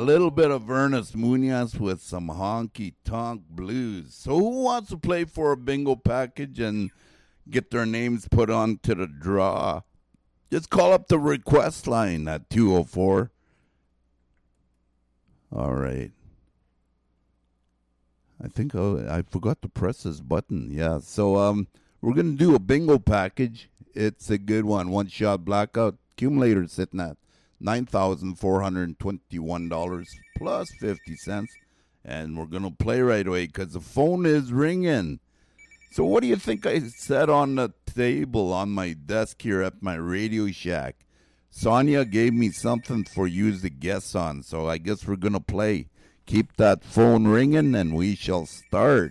little bit of Ernest Munoz with some honky-tonk blues. So who wants to play for a bingo package and get their names put onto the draw? Just call up the request line at 204. All right. I think I forgot to press this button. Yeah, so we're going to do a bingo package. It's a good one. One shot blackout. Accumulator sitting at $9,421 plus 50 cents. And we're going to play right away because the phone is ringing. So what do you think I said on the table on my desk here at my Radio Shack? Sonia gave me something for you to guess on, so I guess we're going to play. Keep that phone ringing, and we shall start.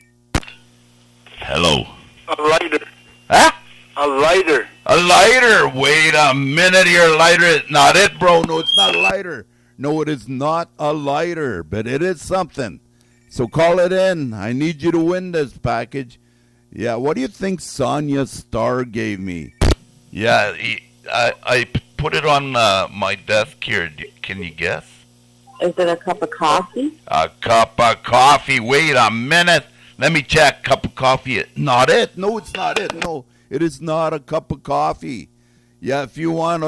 Hello. A lighter. Huh? A lighter. A lighter. Wait a minute here. Lighter is not it, bro. No, it's not a lighter. No, it is not a lighter, but it is something. So call it in. I need you to win this package. Yeah, what do you think Sonia Starr gave me? Yeah, I put it on my desk here. Can you guess? Is it a cup of coffee? A cup of coffee. Wait a minute. Let me check. Cup of coffee. Not it. No, it's not it. No, it is not a cup of coffee. Yeah, if you want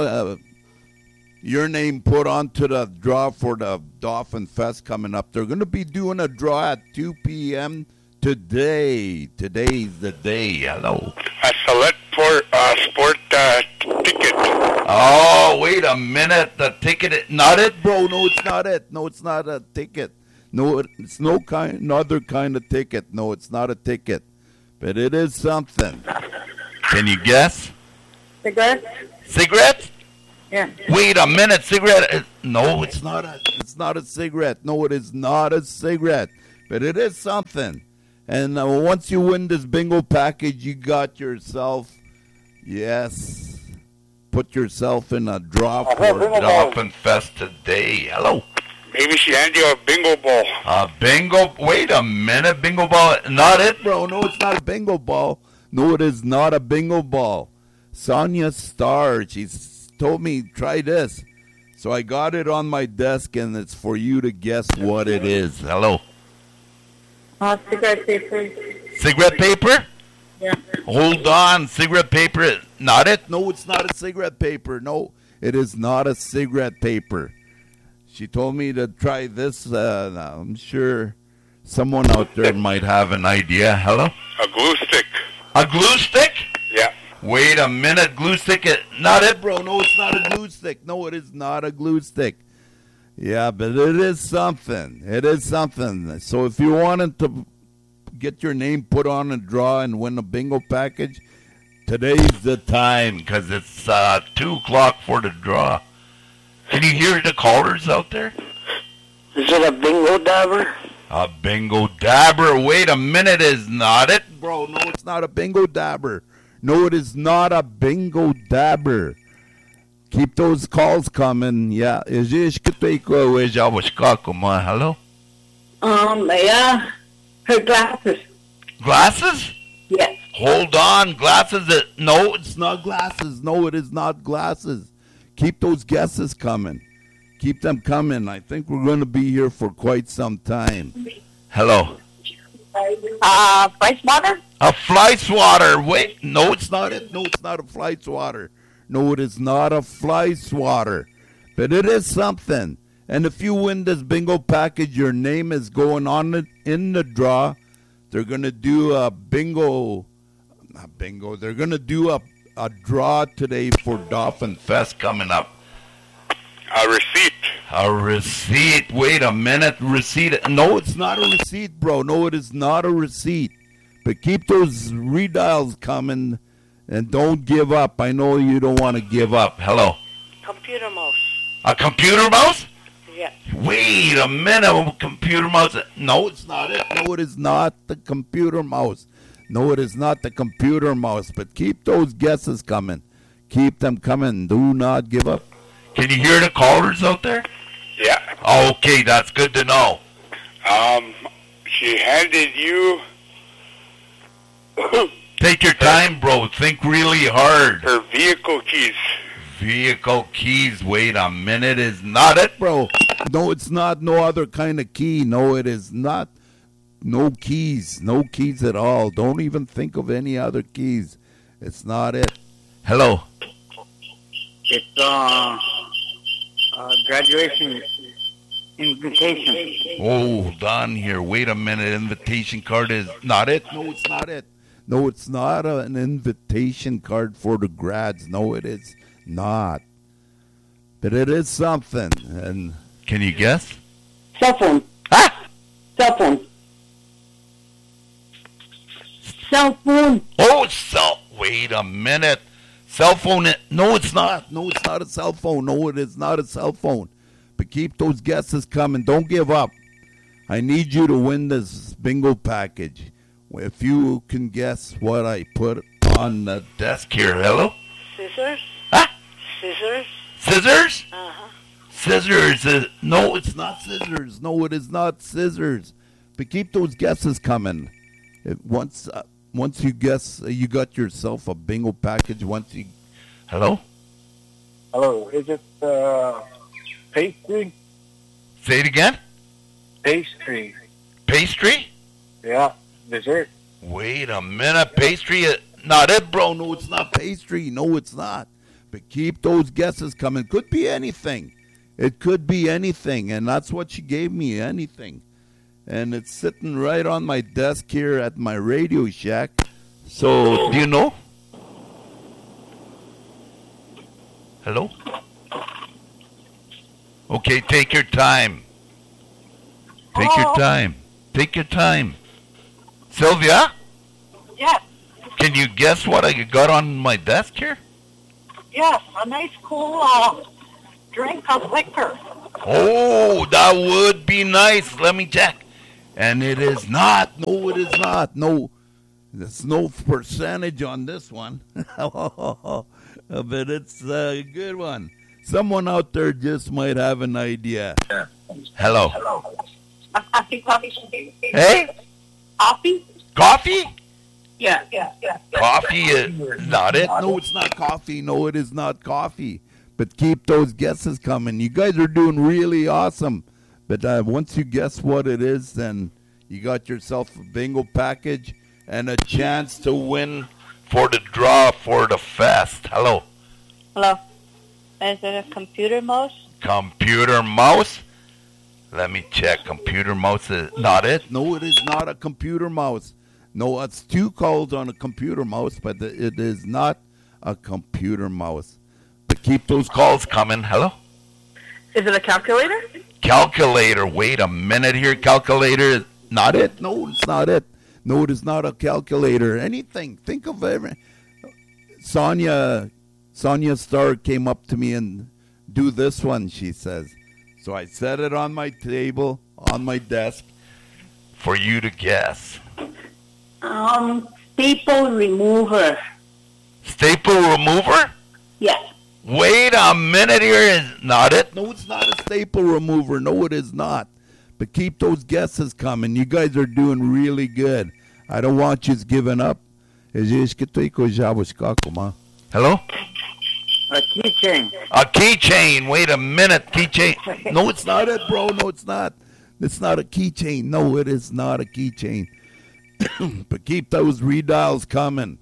your name put onto the draw for the Dolphin Fest coming up, they're going to be doing a draw at 2 p.m. today. Today's the day. Hello. A select for sport ticket. Oh, wait a minute. The ticket. Not it, bro. No, it's not it. No, it's not a ticket. No, it's no other kind of ticket. No, it's not a ticket. But it is something. Can you guess? Cigarette? Cigarette? Yeah. Wait a minute. Cigarette? No, it's not a cigarette. No, it is not a cigarette. But it is something. And once you win this bingo package, you got yourself, yes, put yourself in a draw for Dolphin Fest today. Hello. Maybe she handed you a bingo ball. A bingo? Wait a minute. Bingo ball? Not it, bro. No, it's not a bingo ball. No, it is not a bingo ball. Sonia Starr, she's told me, try this. So I got it on my desk, and it's for you to guess what it is. Hello. Cigarette paper. Cigarette paper? Yeah. Hold on. Cigarette paper. Not it? No, it's not a cigarette paper. No, it is not a cigarette paper. She told me to try this. I'm sure someone out there might have an idea. Hello? A glue stick. A glue stick? Yeah. Wait a minute. Glue stick? Not it, bro. No, it's not a glue stick. No, it is not a glue stick. Yeah, but it is something. It is something. So if you wanted to get your name put on a draw and win a bingo package, today's the time because it's 2 o'clock for the draw. Can you hear the callers out there? Is it a bingo dabber? A bingo dabber. Wait a minute. Is not it? Bro, no, it's not a bingo dabber. No, it is not a bingo dabber. Keep those calls coming. Yeah. Hello? Yeah. Her glasses. Glasses? Yes. Hold on. Glasses? No, it's not glasses. No, it is not glasses. Keep those guesses coming. Keep them coming. I think we're going to be here for quite some time. Hello? Fly swatter? A fly swatter. Wait. No, it's not it. No, it's not a fly swatter. No, it is not a fly swatter. But it is something. And if you win this bingo package, your name is going on it in the draw. They're going to do a bingo. Not bingo. They're going to do a draw today for Dolphin Fest coming up. A receipt. A receipt. Wait a minute. Receipt. No, it's not a receipt, bro. No, it is not a receipt. But keep those redials coming and don't give up. I know you don't want to give up. Hello. Computer mouse. A computer mouse? Yes. Wait a minute. A computer mouse. No, it's not it. No, it is not the computer mouse. No, it is not the computer mouse. But keep those guesses coming. Keep them coming. Do not give up. Can you hear the callers out there? Yeah. Okay, that's good to know. She handed you... Take your time, bro. Think really hard. Her vehicle keys. Vehicle keys. Wait a minute. Is not it? Bro, no, it's not. No other kind of key. No, it is not. No keys. No keys at all. Don't even think of any other keys. It's not it. Hello. It's graduation invitation. Hold on here. Wait a minute. Invitation card is not it. No, it's not it. No, it's not an invitation card for the grads. No, it is not. But it is something. And Can you guess? Cell phone. Ah! Cell phone. Cell phone. Oh, wait a minute. Cell phone. No, it's not. no, it's not a cell phone. No, it is not a cell phone. But keep those guesses coming. Don't give up. I need you to win this bingo package. If you can guess what I put on the Desk here. Hello? Scissors. Ah! Scissors. Scissors? Uh-huh. Scissors. No, it's not scissors. No, it is not scissors. But keep those guesses coming. Once you guess, you got yourself a bingo package. Hello? Hello, is it pastry? Say it again? Pastry. Pastry? Yeah, dessert. Wait a minute. Pastry. Not it, bro. No, it's not pastry. No, it's not. But keep those guesses coming. Could be anything. It could be anything, and that's what she gave me. Anything. And it's sitting right on my desk here at my Radio Shack. So, do you know? Hello? Okay, take your time. Take your time. Take your time. Sylvia? Yes. Can you guess what I got on my desk here? Yes. A nice cool drink of liquor. Oh, that would be nice. Let me check. And it is not. No, it is not. No, there's no percentage on this one. But it's a good one. Someone out there just might have an idea. Hello. Coffee. Hey? Coffee? Coffee? Yeah. Coffee is not it. No, it's not coffee. No, it is not coffee. But keep those guesses coming. You guys are doing really awesome. But once you guess what it is, then you got yourself a bingo package and a chance to win For the draw for the fest. Hello. Hello. Is it a computer mouse? Computer mouse? Let me check. Computer mouse is not it. No, it is not a computer mouse. No, it's two calls on a computer mouse, but it is not a computer mouse. But keep those Calls coming. Hello? Is it a calculator? Calculator. Wait a minute here. Calculator is not it. No, it's not it. No, it is not a calculator. Anything. Think of everything. Sonia Starr came up to me and do this one, she says. So I set it on my table, on my desk. For you to guess. Staple remover. Staple remover? Yes. Wait a minute here. Is not it. No, it's not a staple remover. No, it is not. But keep those guesses coming. You guys are doing really good. I don't want you giving up. Hello? A keychain. A keychain. Wait a minute. Keychain. No, it's not it, bro. No, it's not. It's not a keychain. No, it is not a keychain. But keep those redials coming.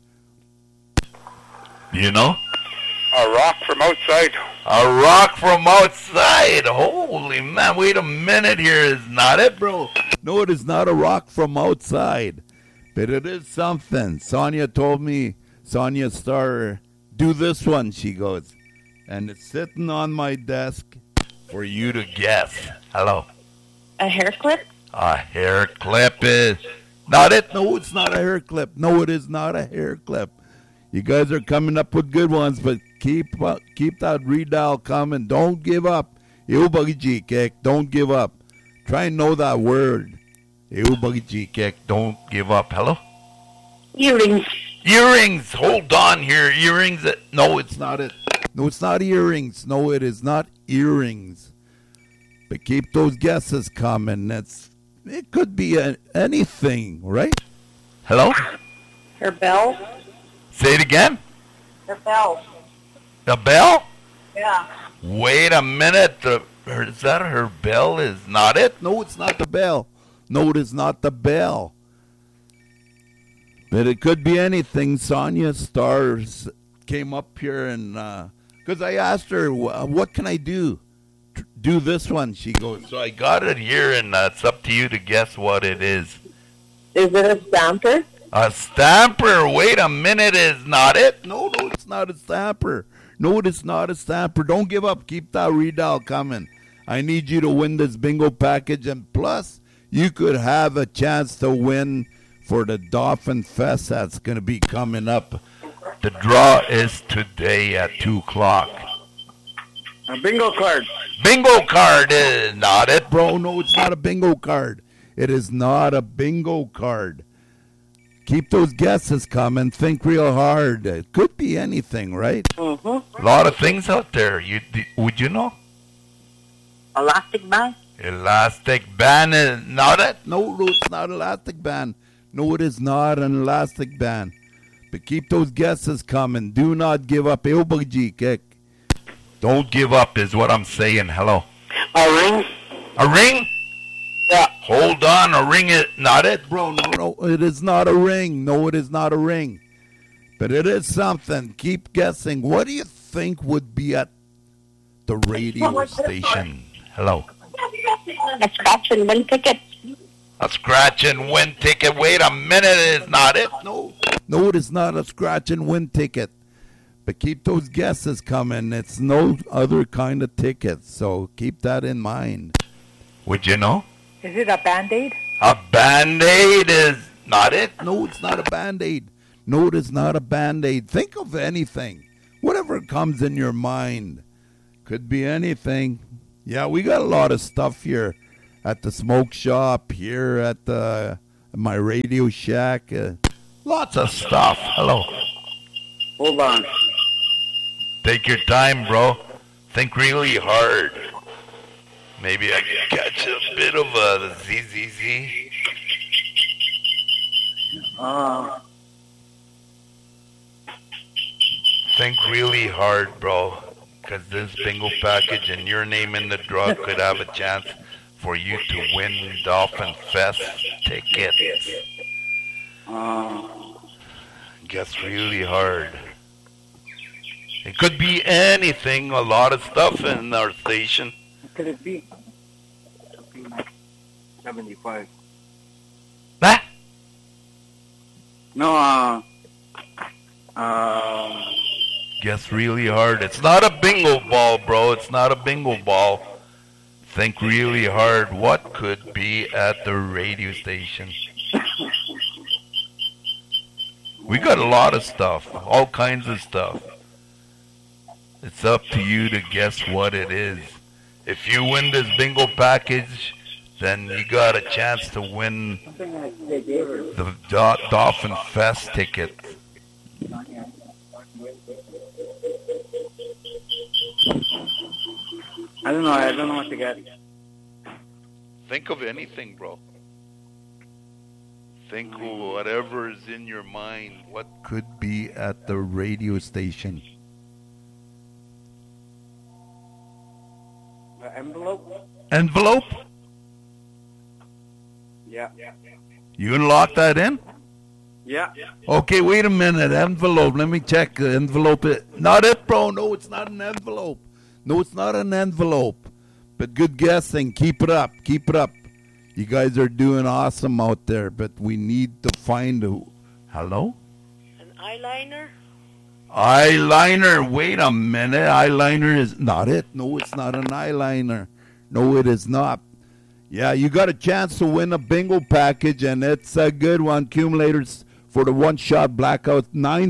You know? A rock from outside. A rock from outside. Holy man. Wait a minute here. Is not it, bro. No, it is not a rock from outside. But it is something. Sonia told me, Sonia Starr, do this one, she goes. And it's sitting on my desk. For you to guess. Hello? A hair clip? A hair clip is not it. No, it's not a hair clip. No, it is not a hair clip. You guys are coming up with good ones, but keep that redial coming. Don't give up. Don't give up. Try and know that word. Don't give up. Hello? Earrings. Earrings. Hold on here. Earrings. No, it's not it. No, it's not earrings. No, it is not earrings. But keep those guesses coming. It could be anything, right? Hello? Her bell. Say it again. Her bell. A bell? Yeah. Wait a minute. Is that her bell? Is not it? No, it's not the bell. No, it is not the bell. But it could be anything. Sonia Stars came up here and because I asked her, what can I do? Do this one. She goes, So I got it here, and it's up to you to guess what it is. Is it a stamper? A stamper. Wait a minute. Is not it? no, it's not a stamper. No, it is not a stamper. Don't give up. Keep that redial coming. I need you to win this bingo package, and plus, you could have a chance to win for the Dolphin Fest that's going to be coming up. The draw is today at 2 o'clock. A bingo card. Bingo card is not it. Bro, no, it's not a bingo card. It is not a bingo card. Keep those guesses coming. Think real hard. It could be anything, right? Mm-hmm. A lot of things out there. Would you know? Elastic band? Elastic band is not it. No, it's not elastic band. No, it is not an elastic band. But keep those guesses coming. Do not give up. Don't give up is what I'm saying. Hello. A ring? A ring? Yeah. Hold on. A ring is not it. Bro, no, it is not a ring. No, it is not a ring. But it is something. Keep guessing. What do you think would be at the radio station? Hello. A scratch and win ticket. A scratch and win ticket. Wait a minute. Is not it. No, it is not a scratch and win ticket. But keep those guesses coming. It's no other kind of ticket. So keep that in mind. Would you know? Is it a Band-Aid? A Band-Aid is not it. No, it's not a Band-Aid. No, it is not a Band-Aid. Think of anything. Whatever comes in your mind. Could be anything. Yeah, we got a lot of stuff here at the smoke shop, here at my Radio Shack. Lots of stuff. Hello. Hold on. Take your time, bro. Think really hard. Maybe I can catch a bit of a ZZZ. Think really hard, bro. Because this bingo package and your name in the draw could have a chance for you to win Dolphin Fest tickets. Guess really hard. It could be anything, a lot of stuff in our station. What could it be? 75. Ah, No, guess really hard. It's not a bingo ball, bro. It's not a bingo ball. Think really hard. What could be at the radio station? We got a lot of stuff, all kinds of stuff. It's up to you to guess what it is. If you win this bingo package, then you got a chance to win the Dolphin Fest ticket. I don't know what to get. Think of anything, bro. Think of whatever is in your mind. What Could be at the radio station. The envelope? envelope? Yeah. You unlock that in? Yeah. Okay, wait a minute. Envelope. Let me check the envelope. Not it, bro. No, it's not an envelope. No, it's not an envelope. But good guessing. Keep it up. Keep it up. You guys are doing awesome out there, but we need to find a... Hello? An eyeliner? Eyeliner. Wait a minute. Eyeliner is not it. No, it's not an eyeliner. No, it is not. Yeah, you got a chance to win a bingo package, and it's a good one. Accumulators for the one-shot blackout,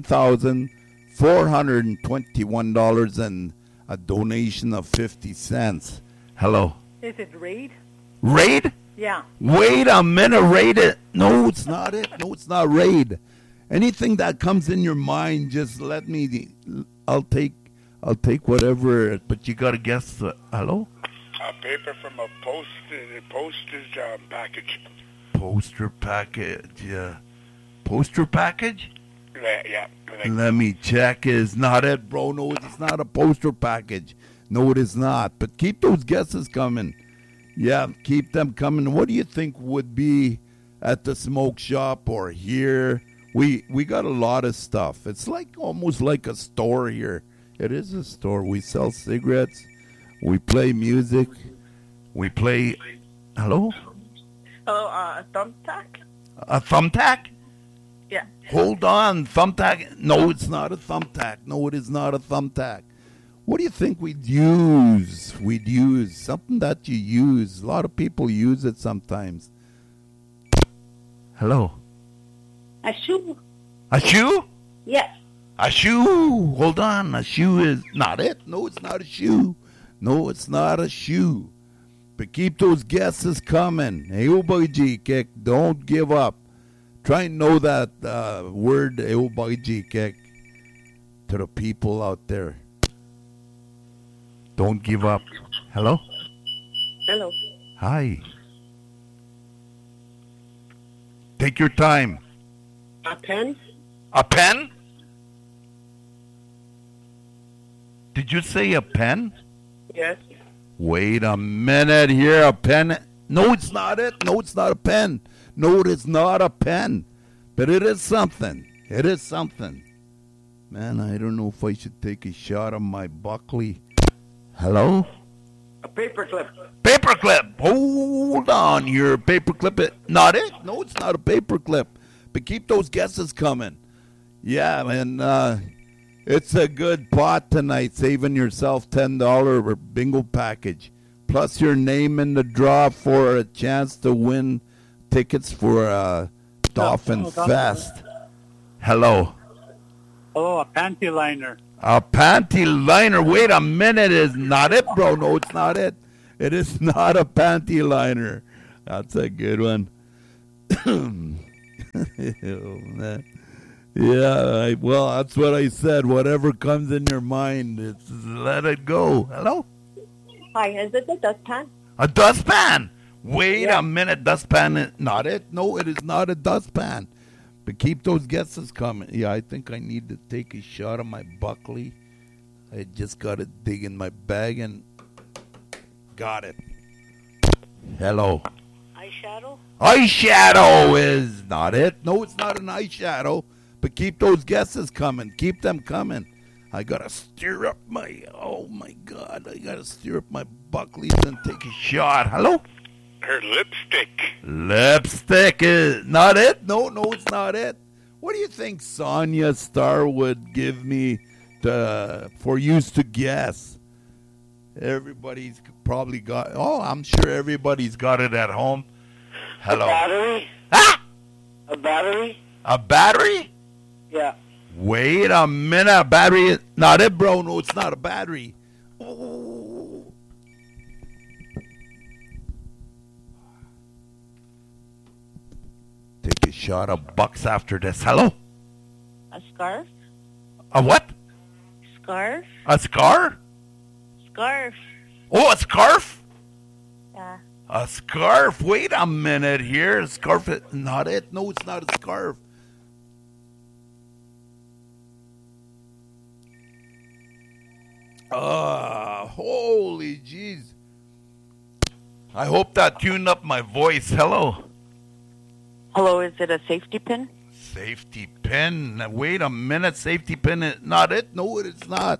$9,421 and a donation of 50 cents. Hello. Is it Raid? Raid? Yeah. Wait a minute, Raid it. No, it's not it. No, it's not Raid. Anything that comes in your mind, just let me. I'll take whatever. But you gotta guess. Hello. A paper from a postage package. Poster package. Yeah. Poster package. Yeah. Let me check. Is not it, bro? No, it's not a poster package. No, it is not. But keep those guesses coming. Yeah, keep them coming. What do you think would be at the smoke shop or here? We got a lot of stuff. It's like almost like a store here. It is a store. We sell cigarettes. We play music. We play. Hello? Hello, Thumbtack? A thumbtack? Yeah. Hold on, thumbtack. No, it's not a thumbtack. No, it is not a thumbtack. What do you think we'd use? We'd use something that you use. A lot of people use it sometimes. Hello? A shoe? A shoe? Yes. A shoe. Hold on. A shoe is not it. No, it's not a shoe. No, it's not a shoe. But keep those guesses coming. Eubajik, don't give up. Try and know that word Eubajik to the people out there. Don't give up. Hello? Hello. Hi. Take your time. A pen? A pen? Did you say a pen? Yes. Wait a minute here. A pen? No, it's not it. No, it's not a pen. No, it is not a pen. But it is something. It is something. Man, I don't know if I should take a shot of my Buckley. Hello? A paperclip. Paperclip. Hold on, your paperclip. Not it? No, it's not a paperclip. But keep those guesses coming. Yeah, man. It's a good pot tonight, saving yourself $10 bingo package. Plus your name in the draw for a chance to win tickets for Dolphin Fest. Hello. Oh, a panty liner. A panty liner. Wait a minute. Is not it, bro. No, it's not it. It is not a panty liner. That's a good one. Oh, man. Yeah, well, that's what I said. Whatever comes in your mind, it's let it go. Hello? Hi, is it the dustpan? A dustpan. Wait a minute. Dustpan is not it? No, it is not a dustpan. But keep those guesses coming. Yeah, I think I need to take a shot of my Buckley. I just got to dig in my bag and got it. Hello. Eyeshadow? Eyeshadow is not it. No, it's not an eyeshadow. But keep those guesses coming. Keep them coming. I got to stir up my, oh my God. I got to stir up my Buckleys and take a shot. Hello? Her lipstick. Lipstick is not it? No, it's not it. What do you think Sonia Star would give me for you to guess? Everybody's probably got, I'm sure everybody's got it at home. Hello. A battery? Ah! A battery? A battery? Yeah. Wait a minute. A battery is not it, bro. No, it's not a battery. Oh. Take a shot of Bucks after this. Hello? A scarf? A what? Scarf? A scar? Scarf. Oh, a scarf? Yeah. A scarf. Wait a minute here. A scarf is not it. No, it's not a scarf. Holy jeez. I hope that tuned up my voice. Hello. Hello, is it a safety pin? Safety pin. Wait a minute. Safety pin is not it. No, it is not.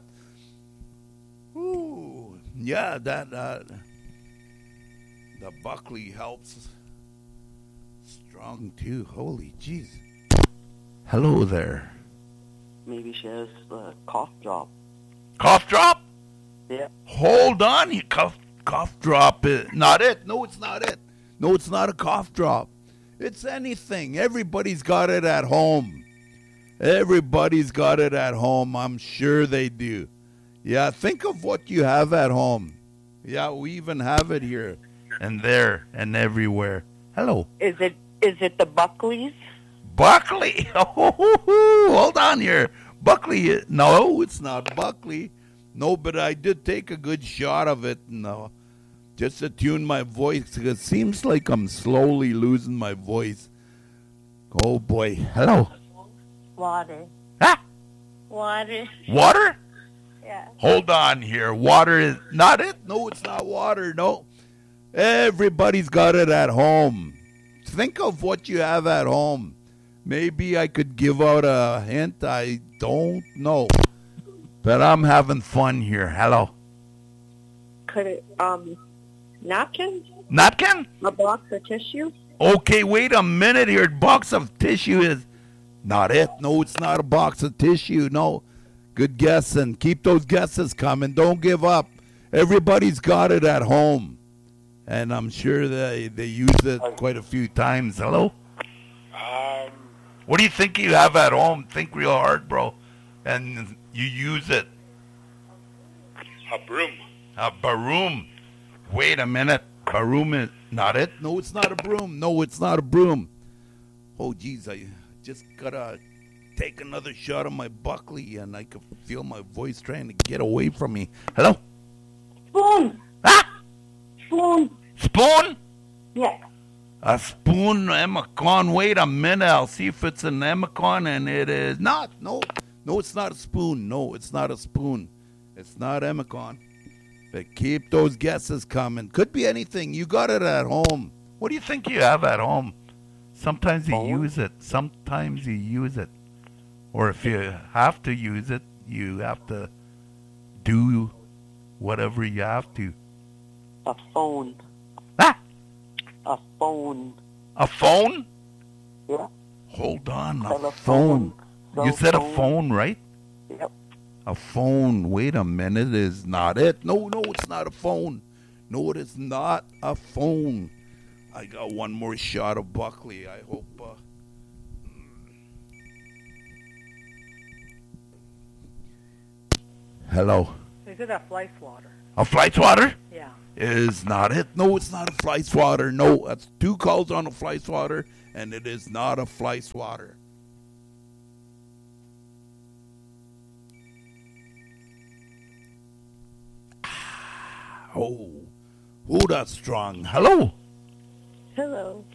Ooh. Yeah, that the Buckley helps strong too. Holy jeez. Hello there. Maybe she has a cough drop. Cough drop? Yeah. Hold on, you cough drop is not it. No, it's not it. No, it's not a cough drop. It's anything. Everybody's got it at home. Everybody's got it at home. I'm sure they do. Yeah, think of what you have at home. Yeah, we even have it here and there and everywhere. Hello. Is it the Buckleys? Buckley. Oh, hold on here. Buckley. No, it's not Buckley. No, but I did take a good shot of it. No, just to tune my voice. It seems like I'm slowly losing my voice. Oh, boy. Hello. Water. Huh? Water. Water? Yeah. Hold on here. Water is not it? No, it's not water. No. Everybody's got it at home. Think of what you have at home. Maybe I could give out a hint. I don't know. But I'm having fun here. Hello. Could it, napkin? Napkin? A box of tissue? Okay, wait a minute here. Box of tissue is not it. No, it's not a box of tissue. No. Good guess, and keep those guesses coming. Don't give up. Everybody's got it at home. And I'm sure they use it quite a few times. Hello? What do you think you have at home? Think real hard, bro. And you use it. A broom. A broom. Wait a minute. Broom is not it? No, it's not a broom. No, it's not a broom. Oh, geez, I just gotta take another shot of my Buckley, and I could feel my voice trying to get away from me. Hello? Spoon. Ah! Spoon. Spoon? Yeah. A spoon, Emicon. Wait a minute. I'll see if it's an Emicon, and it is not. No, it's not a spoon. No, it's not a spoon. It's not Emicon. But keep those guesses coming. Could be anything. You got it at home. What do you think you have at home? Sometimes you use it. Sometimes you use it. Or if you have to use it, you have to do whatever you have to. A phone. Ah! A phone. A phone? Yeah. Hold on, a Telephone. phone. You Cell said a phone. phone, right? Yep. A phone. Wait a minute. Is not it? No, it's not a phone. No, it is not a phone. I got one more shot of Buckley. I hope. Hello. Is it a fly swatter? A fly swatter? Yeah. Is not it? No, it's not a fly swatter. No, that's 2 calls on a fly swatter, and it is not a fly swatter. Oh, that's strong. Hello. Hello.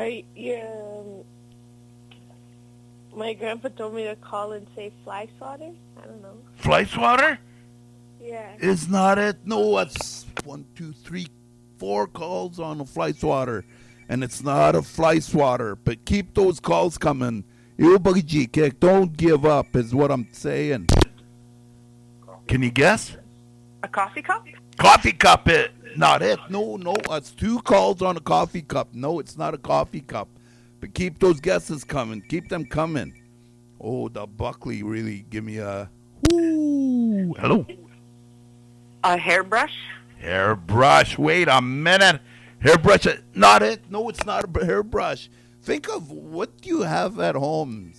My grandpa told me to call and say fly swatter. I don't know. Fly swatter? Yeah. Is not it? No, that's 1, 2, 3, 4 calls on a fly swatter, and it's not a fly swatter. But keep those calls coming. Don't give up is what I'm saying. Can you guess? A coffee cup? Coffee cup, not it. No, that's 2 calls on a coffee cup. No, it's not a coffee cup. But keep those guesses coming. Keep them coming. Oh, the Buckley really give me a whoo. Hello. A hairbrush? Hairbrush. Wait a minute. Hairbrush. Not it. No, it's not a hairbrush. Think of what you have at home.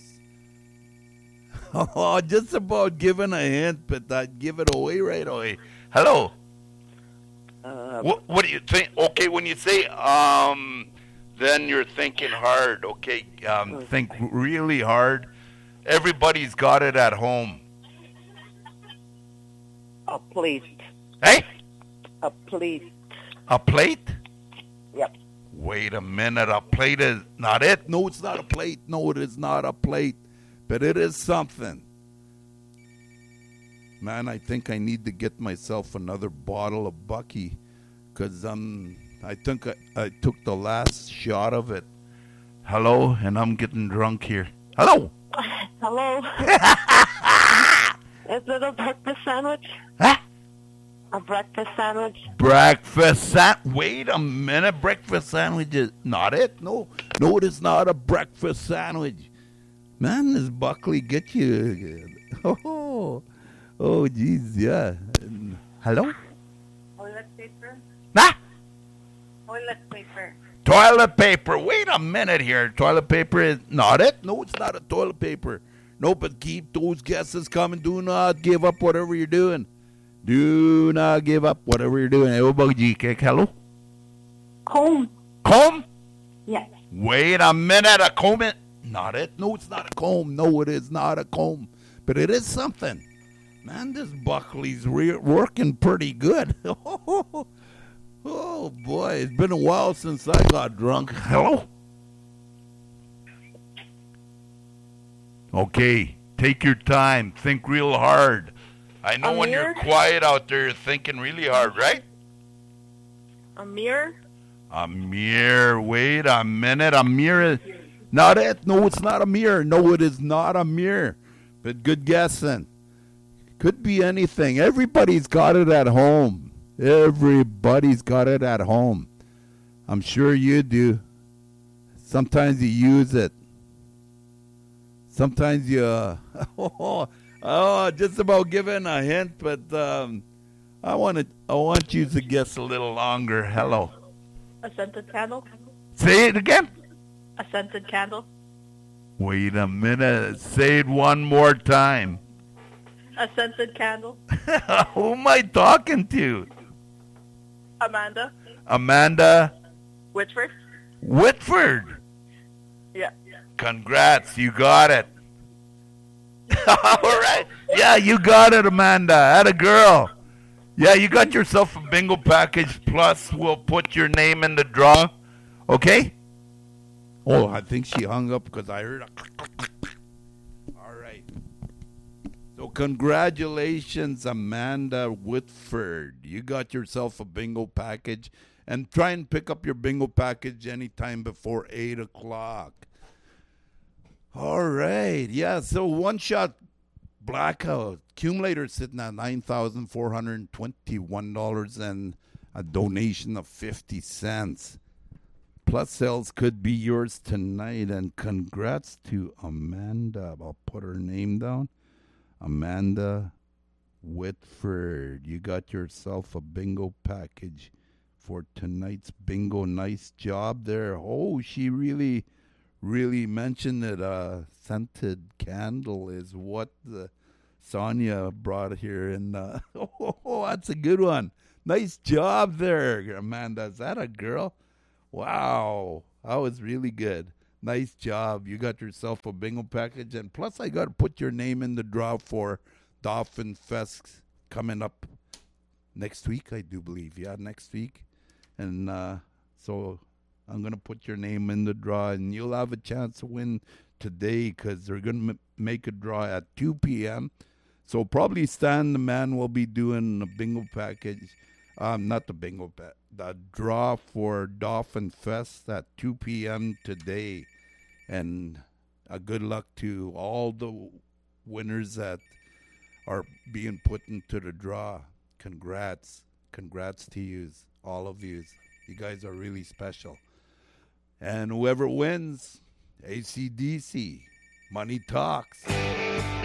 Oh, just about giving a hint, but I'd give it away right away. Hello. What do you think? Okay, when you say then you're thinking hard. Okay, think really hard. Everybody's got it at home. A plate. Hey? A plate. A plate? Yep. Wait a minute. A plate is not it? No, it's not a plate. No, it is not a plate. But it is something. Man, I think I need to get myself another bottle of Bucky. Because I think I took the last shot of it. Hello? And I'm getting drunk here. Hello? Hello. Is it a breakfast sandwich? Huh? A breakfast sandwich? Wait a minute. Breakfast sandwich is not it? No, it is not a breakfast sandwich. Man, this Buckley get you. Oh, geez, yeah. Hello? Toilet paper? Nah? Toilet paper. Toilet paper. Wait a minute here. Toilet paper is not it? No, it's not a toilet paper. No, but keep those guesses coming. Do not give up whatever you're doing. Do not give up whatever you're doing. Hello? Comb. Comb? Yes. Wait a minute. A comb? Not it. No, it's not a comb. No, it is not a comb. But it is something. Man, this Buckley's working pretty good. Oh, boy. It's been a while since I got drunk. Hello? Okay, take your time. Think real hard. I know when you're Amir? quiet out there, you're thinking really hard, right? A mirror? Amir, wait a minute. Amir is not it. No, it's not Amir. No, it is not Amir. But good guessing. Could be anything. Everybody's got it at home. Everybody's got it at home. I'm sure you do. Sometimes you use it. Sometimes you, just about giving a hint, but I want you to guess a little longer. Hello. A scented candle? Say it again. A scented candle? Wait a minute. Say it one more time. A scented candle? Who am I talking to? Amanda? Amanda Whitford? Whitford. Yeah. Congrats, you got it. All right. Yeah, you got it, Amanda. Atta girl. Yeah, you got yourself a bingo package, plus we'll put your name in the draw. Okay? Oh, I think she hung up because I heard a All right. So congratulations, Amanda Whitford. You got yourself a bingo package. And try and pick up your bingo package anytime before 8 o'clock. All right. Yeah, so one-shot blackout. Accumulator sitting at $9,421 and a donation of 50 cents. Plus sales could be yours tonight. And congrats to Amanda. I'll put her name down. Amanda Whitford. You got yourself a bingo package for tonight's bingo. Nice job there. Oh, she really mentioned it. Scented candle is what the Sonia brought here. And oh, that's a good one. Nice job there, Amanda. Is that a girl? Wow. That was really good. Nice job. You got yourself a bingo package. And plus, I got to put your name in the draw for Dolphin Fest coming up next week, I do believe. Yeah, next week. And so I'm going to put your name in the draw, and you'll have a chance to win today because they're going to make a draw at 2 p.m. So probably Stan the man will be doing a bingo package. Not the bingo pack. The draw for Dolphin Fest at 2 p.m. today. And good luck to all the winners that are being put into the draw. Congrats. Congrats to yous. All of you. You guys are really special. And whoever wins, AC/DC, Money Talks.